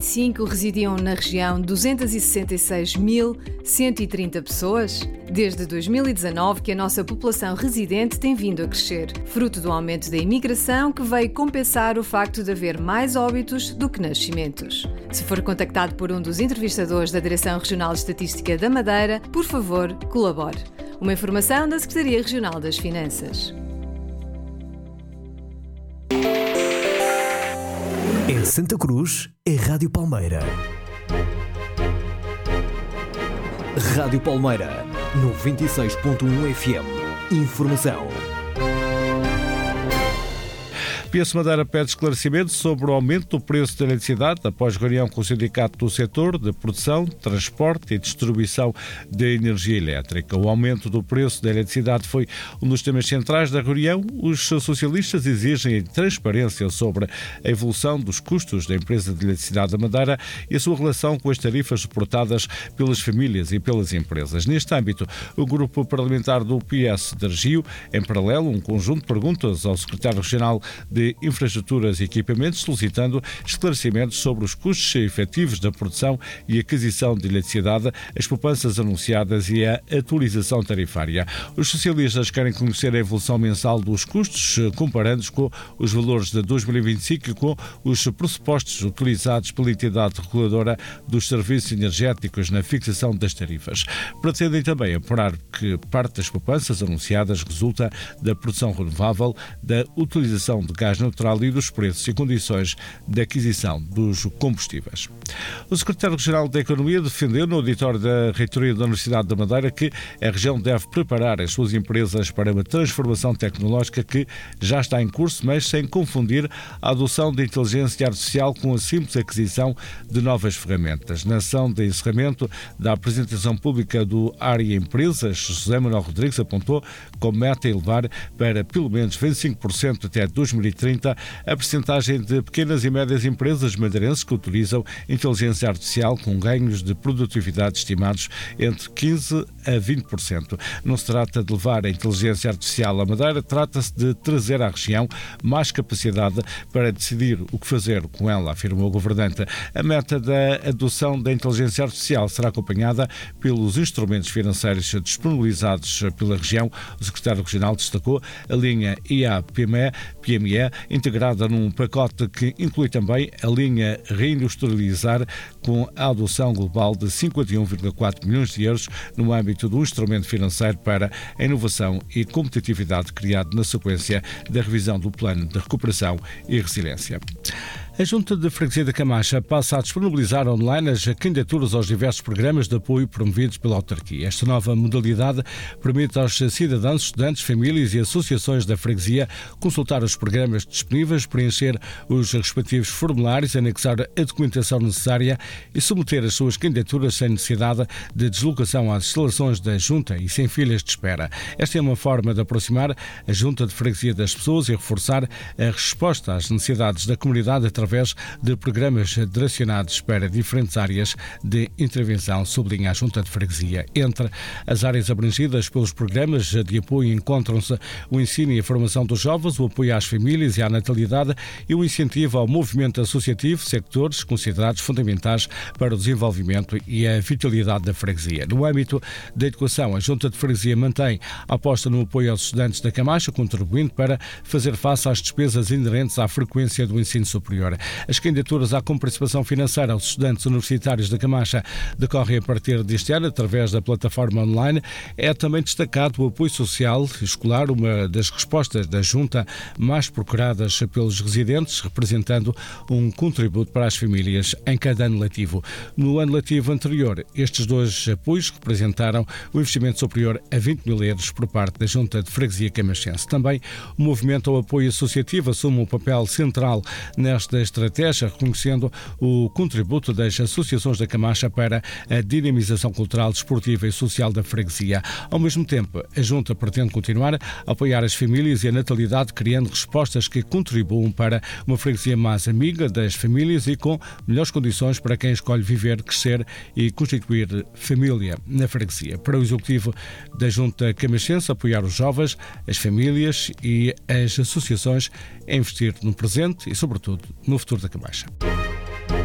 2025 residiam na região 266.130 pessoas. Desde 2019 que a nossa população residente tem vindo a crescer, fruto do aumento da imigração que veio compensar o facto de haver mais óbitos do que nascimentos. Se for contactado por um dos entrevistadores da Direção Regional de Estatística da Madeira, por favor, colabore. Uma informação da Secretaria Regional das Finanças. Em Santa Cruz, é Rádio Palmeira. Rádio Palmeira, 96.1 FM. Informação. PS Madeira pede esclarecimento sobre o aumento do preço da eletricidade após reunião com o Sindicato do Setor de Produção, Transporte e Distribuição de Energia Elétrica. O aumento do preço da eletricidade foi um dos temas centrais da reunião. Os socialistas exigem transparência sobre a evolução dos custos da empresa de eletricidade da Madeira e a sua relação com as tarifas suportadas pelas famílias e pelas empresas. Neste âmbito, o grupo parlamentar do PS dirigiu, em paralelo, um conjunto de perguntas ao secretário regional de Infraestruturas e Equipamentos, solicitando esclarecimentos sobre os custos efetivos da produção e aquisição de eletricidade, as poupanças anunciadas e a atualização tarifária. Os socialistas querem conhecer a evolução mensal dos custos, comparando-os com os valores de 2025 e com os pressupostos utilizados pela entidade reguladora dos serviços energéticos na fixação das tarifas. Pretendem também apurar que parte das poupanças anunciadas resulta da produção renovável, da utilização de gás natural e dos preços e condições de aquisição dos combustíveis. O secretário-geral da Economia defendeu no auditório da Reitoria da Universidade da Madeira que a região deve preparar as suas empresas para uma transformação tecnológica que já está em curso, mas sem confundir a adoção da inteligência artificial com a simples aquisição de novas ferramentas. Na ação de encerramento da apresentação pública do Área Empresas, José Manuel Rodrigues apontou como meta elevar para pelo menos 25% até 2030 a percentagem de pequenas e médias empresas madeirenses que utilizam inteligência artificial com ganhos de produtividade estimados entre 15% a 20%. Não se trata de levar a inteligência artificial à Madeira, trata-se de trazer à região mais capacidade para decidir o que fazer com ela, afirmou o governante. A meta da adoção da inteligência artificial será acompanhada pelos instrumentos financeiros disponibilizados pela região. O secretário regional destacou a linha IA-PME, integrada num pacote que inclui também a linha Reindustrializar, com a adoção global de 51,4 milhões de euros no âmbito do instrumento financeiro para a inovação e competitividade criado na sequência da revisão do Plano de Recuperação e Resiliência. A Junta de Freguesia da Camacha passa a disponibilizar online as candidaturas aos diversos programas de apoio promovidos pela autarquia. Esta nova modalidade permite aos cidadãos, estudantes, famílias e associações da freguesia consultar os programas disponíveis, preencher os respectivos formulários, anexar a documentação necessária e submeter as suas candidaturas sem necessidade de deslocação às instalações da Junta e sem filas de espera. Esta é uma forma de aproximar a Junta de Freguesia das pessoas e reforçar a resposta às necessidades da comunidade através de programas direcionados para diferentes áreas de intervenção, sublinha a Junta de Freguesia. Entre as áreas abrangidas pelos programas de apoio encontram-se o ensino e a formação dos jovens, o apoio às famílias e à natalidade e o incentivo ao movimento associativo, sectores considerados fundamentais para o desenvolvimento e a vitalidade da freguesia. No âmbito da educação, a Junta de Freguesia mantém a aposta no apoio aos estudantes da Camacha, contribuindo para fazer face às despesas inerentes à frequência do ensino superior. As candidaturas à comparticipação financeira aos estudantes universitários da Camacha decorrem a partir deste ano através da plataforma online. É também destacado o apoio social escolar, uma das respostas da Junta mais procuradas pelos residentes, representando um contributo para as famílias em cada ano letivo. No ano letivo anterior, estes dois apoios representaram um investimento superior a 20 mil euros por parte da Junta de Freguesia Camachense. Também o movimento ao apoio associativo assume um papel central nesta estratégia, reconhecendo o contributo das associações da Camacha para a dinamização cultural, desportiva e social da freguesia. Ao mesmo tempo, a Junta pretende continuar a apoiar as famílias e a natalidade, criando respostas que contribuam para uma freguesia mais amiga das famílias e com melhores condições para quem escolhe viver, crescer e constituir família na freguesia. Para o Executivo da Junta Camachense, apoiar os jovens, as famílias e as associações é investir no presente e, sobretudo, no futuro da Camacha.